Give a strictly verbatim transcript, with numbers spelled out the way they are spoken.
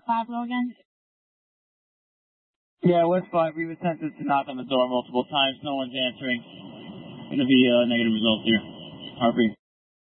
five go again? Yeah, West five, we've attempted to knock on the door multiple times. No one's answering. Gonna be uh, negative results here. Harpy.